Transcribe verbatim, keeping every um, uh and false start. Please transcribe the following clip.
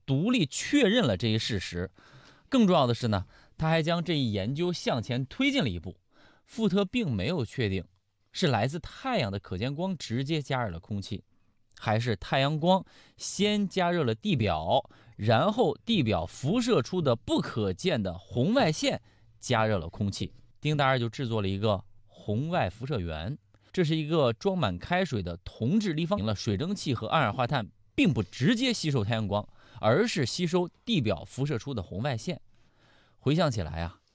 独立确认了这一事实。更重要的是呢，他还将这一研究向前推进了一步。富特并没有确定是来自太阳的可见光直接加热了空气，还是太阳光先加热了地表，然后地表辐射出的不可见的红外线加热了空气。丁达尔就制作了一个红外辐射源，这是一个装满开水的铜制立方体，水蒸气和二氧化碳并不直接吸收太阳光，而是吸收地表辐射出的红外线。回想起来啊，